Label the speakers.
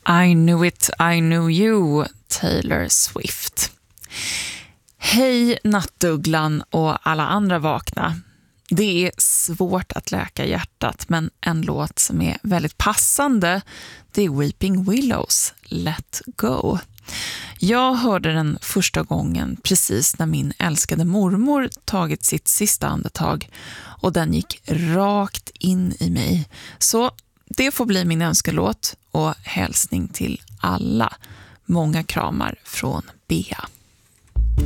Speaker 1: I knew it, I knew you, Taylor Swift. Hej nattdugglan och alla andra vakna. Det är svårt att läka hjärtat, men en låt som är väldigt passande, det är Weeping Willows, Let Go. Jag hörde den första gången precis när min älskade mormor tagit sitt sista andetag och den gick rakt in i mig. Så det får bli min önskelåt och hälsning till alla. Många kramar från Bea.